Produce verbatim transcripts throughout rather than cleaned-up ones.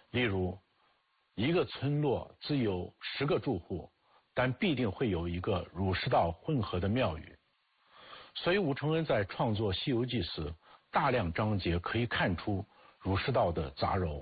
例如，一个村落只有十个住户，但必定会有一个儒释道混合的庙宇。所以吴承恩在创作《西游记》时，大量章节可以看出儒释道的杂糅。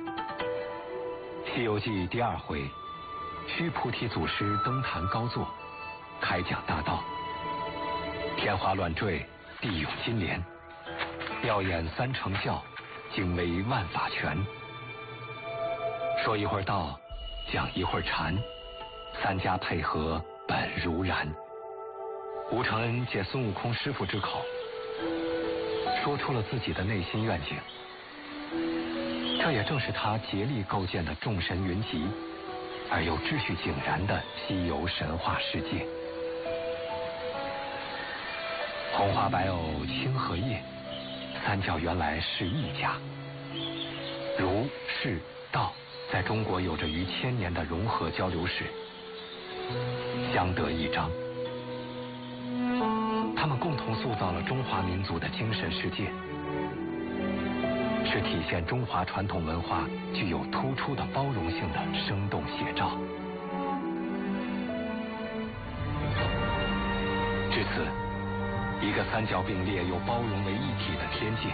《西游记》第二回，须菩提祖师登坛高坐，开讲大道。天花乱坠，地涌金莲，妙演三乘教，精微万法全。说一会儿道，讲一会儿禅，三家配合本如然。吴承恩借孙悟空师傅之口，说出了自己的内心愿景。这也正是他竭力构建的众神云集而又秩序井然的西游神话世界。红花白藕青荷叶，三教原来是一家。儒释道在中国有着逾千年的融合交流史，相得益彰。他们共同塑造了中华民族的精神世界，是体现中华传统文化具有突出的包容性的生动写照。至此，一个三教并列又包容为一体的天界，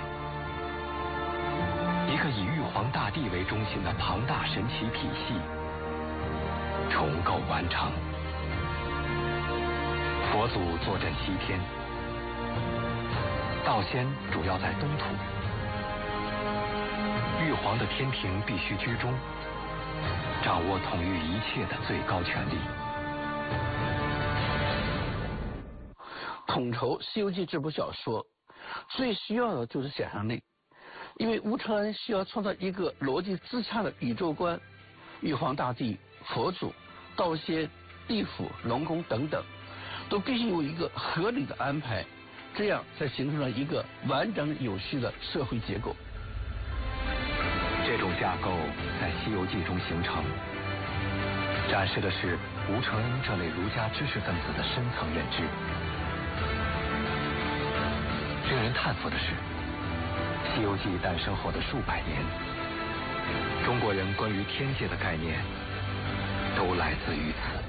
一个以玉皇大帝为中心的庞大神奇体系重构完成。佛祖坐镇西天，道仙主要在东土。玉皇的天庭必须居中，掌握统御一切的最高权力。 统筹《西游记》这部小说，最需要的就是想象力，因为吴承恩需要创造一个逻辑自洽的宇宙观，玉皇大帝、佛祖、道仙、地府、龙宫等等，都必须有一个合理的安排，这样才形成了一个完整有序的社会结构。 这种架构在《西游记》中形成，展示的是吴承恩这类儒家知识分子的深层认知。令人叹服的是，《西游记》诞生后的数百年，中国人关于天界的概念都来自于此。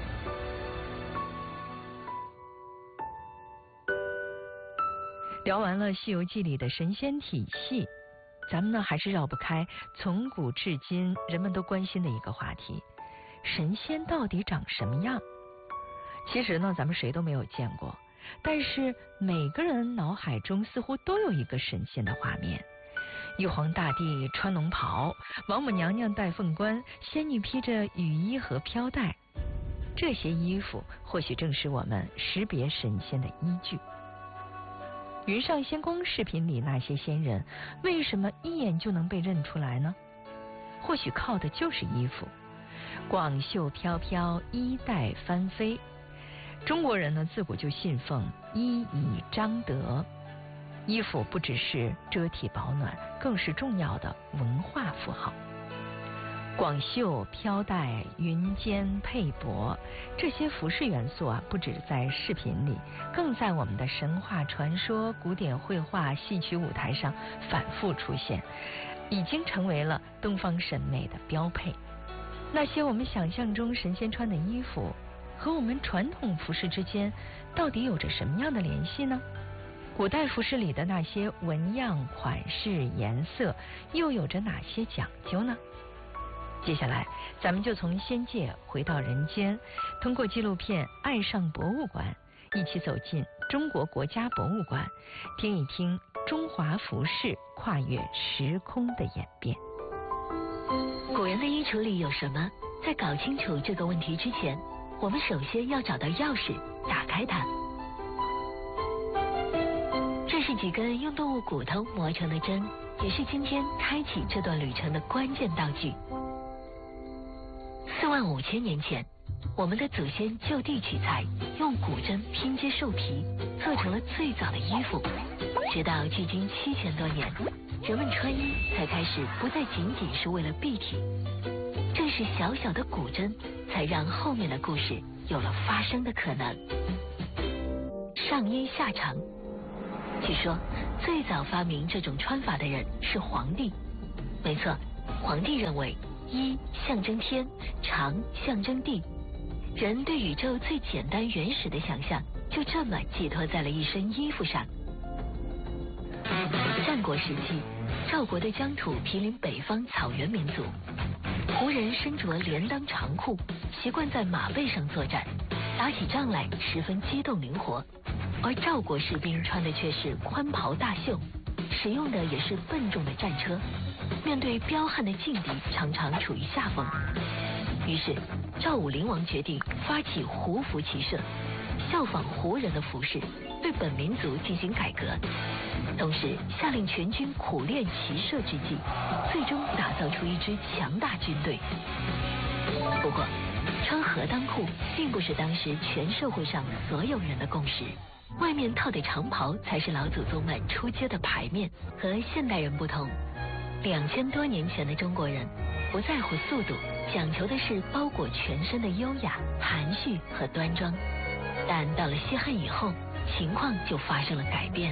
聊完了《西游记》里的神仙体系，咱们呢还是绕不开从古至今人们都关心的一个话题：神仙到底长什么样？其实呢，咱们谁都没有见过，但是每个人脑海中似乎都有一个神仙的画面。玉皇大帝穿龙袍，王母娘娘戴凤冠，仙女披着雨衣和飘带。这些衣服或许正是我们识别神仙的依据。云上仙宫视频里那些仙人，为什么一眼就能被认出来呢？或许靠的就是衣服，广袖飘飘，衣带翻飞。中国人呢，自古就信奉衣以彰德，衣服不只是遮体保暖，更是重要的文化符号。广袖、飘带、云肩、佩帛，这些服饰元素啊，不止在饰品里，更在我们的神话传说、古典绘画、戏曲舞台上反复出现，已经成为了东方审美的标配。那些我们想象中神仙穿的衣服，和我们传统服饰之间到底有着什么样的联系呢？古代服饰里的那些纹样、款式、颜色，又有着哪些讲究呢？接下来，咱们就从仙界回到人间，通过纪录片《爱上博物馆》，一起走进中国国家博物馆，听一听中华服饰跨越时空的演变。 古人的衣橱里有什么？在搞清楚这个问题之前，我们首先要找到钥匙，打开它。这是几根用动物骨头磨成的针，也是今天开启这段旅程的关键道具。四万五千年前，我们的祖先就地取材，用骨针拼接兽皮，做成了最早的衣服。直到距今七千多年，人们穿衣才开始不再仅仅是为了蔽体。正是小小的骨针，才让后面的故事有了发生的可能。上衣下长，据说最早发明这种穿法的人是皇帝。没错，皇帝认为一象征天，长象征地。人对宇宙最简单原始的想象，就这么寄托在了一身衣服上。战国时期，赵国的疆土毗邻北方草原民族，胡人身着连裆长裤，习惯在马背上作战，打起仗来十分机动灵活，而赵国士兵穿的却是宽袍大袖，使用的也是笨重的战车，面对彪悍的劲敌，常常处于下风。于是赵武灵王决定发起胡服骑射，效仿胡人的服饰，对本民族进行改革，同时下令全军苦练骑射之技，最终打造出一支强大军队。不过穿荷裆裤并不是当时全社会上所有人的共识，外面套的长袍才是老祖宗们出街的牌面。和现代人不同，两千多年前的中国人不在乎速度，讲求的是包裹全身的优雅、含蓄和端庄。但到了西汉以后，情况就发生了改变。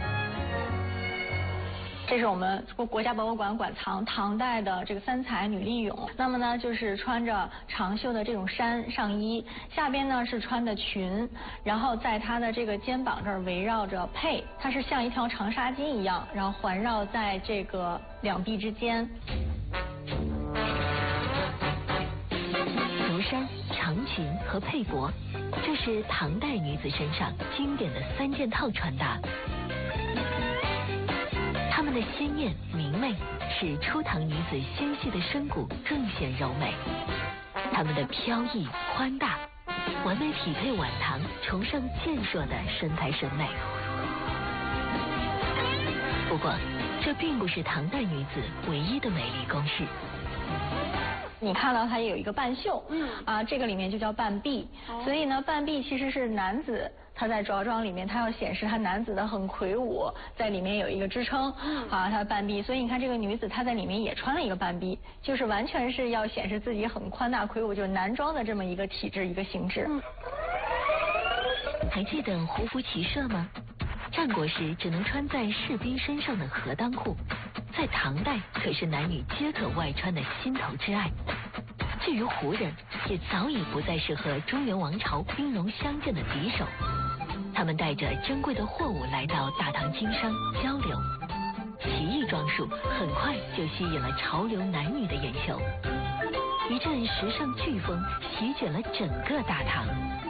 这是我们国家博物馆馆藏唐代的这个三彩女丽俑。那么呢，就是穿着长袖的这种衫上衣，下边呢是穿的裙，然后在她的这个肩膀这儿围绕着佩，它是像一条长纱巾一样，然后环绕在这个两臂之间。 足衫、长裙和佩帛，这是唐代女子身上经典的三件套穿搭。她们的鲜艳明媚，使初唐女子纤细的身骨更显柔美；她们的飘逸宽大，完美匹配晚唐崇尚健硕的身材审美。不过，这并不是唐代女子唯一的美丽公式。 你看到它也有一个半袖，嗯啊，这个里面就叫半臂，哦、所以呢，半臂其实是男子他在着装里面，他要显示他男子的很魁梧，在里面有一个支撑，嗯、啊，他半臂，所以你看这个女子她在里面也穿了一个半臂，就是完全是要显示自己很宽大魁梧，就是男装的这么一个体质一个形制。嗯、 还记得胡服骑射吗？战国时只能穿在士兵身上的荷裆裤，在唐代可是男女皆可外穿的心头之爱。至于胡人，也早已不再是和中原王朝兵戎相见的敌手。他们带着珍贵的货物来到大唐经商交流，奇异装束很快就吸引了潮流男女的眼球，一阵时尚飓风席卷了整个大唐。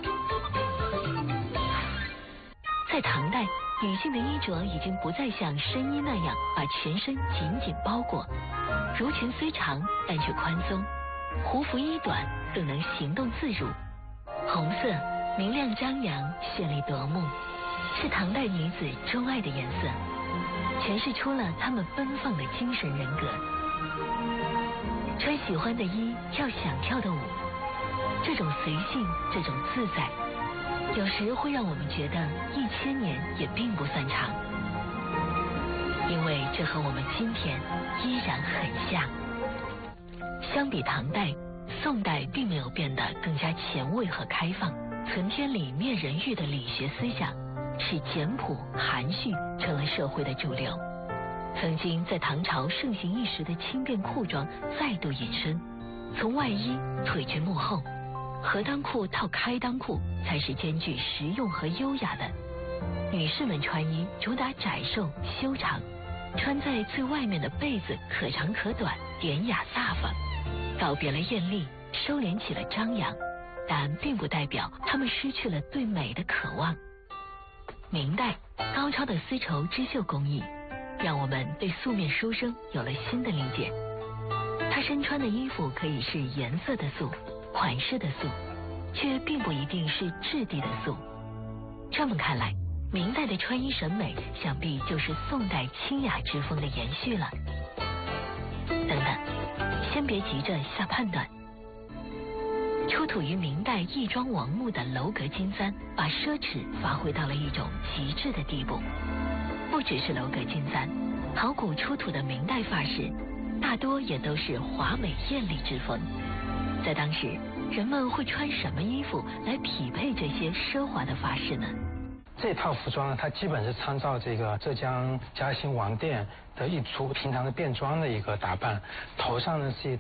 在唐代，女性的衣着已经不再像深衣那样把全身紧紧包裹，襦裙虽长，但却宽松，胡服衣短，更能行动自如。红色明亮张扬，绚丽夺目，是唐代女子钟爱的颜色，诠释出了她们奔放的精神人格。穿喜欢的衣，跳想跳的舞，这种随性，这种自在，有时会让我们觉得一千年也并不算长，因为这和我们今天依然很像。相比唐代，宋代并没有变得更加前卫和开放，存天理灭人欲的理学思想使简朴含蓄成了社会的主流。曾经在唐朝盛行一时的轻便裤装再度隐身，从外衣腿至幕后，荷裆裤套开裆裤才是兼具实用和优雅的。女士们穿衣主打窄瘦修长，穿在最外面的被子可长可短，典雅飒爽，告别了艳丽，收敛起了张扬，但并不代表她们失去了对美的渴望。明代高超的丝绸织绣工艺，让我们对素面书生有了新的理解。她身穿的衣服可以是颜色的素，款式的素，却并不一定是质地的素。这么看来，明代的穿衣审美想必就是宋代清雅之风的延续了。等等，先别急着下判断。出土于明代义庄王墓的楼阁金簪，把奢侈发挥到了一种极致的地步。不只是楼阁金簪，考古出土的明代发饰，大多也都是华美艳丽之风。在当时，人们会穿什么衣服来匹配这些奢华的发饰呢？ 这套服装呢，它基本是参照这个浙江嘉兴王店的一出平常的便装的一个打扮，头上呢是一